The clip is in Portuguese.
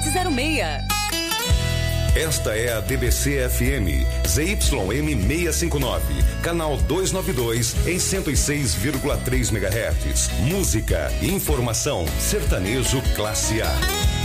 3706. Esta é a DBC FM, ZYM 659, canal 292 em 106,3 MHz. Música, informação, sertanejo classe A.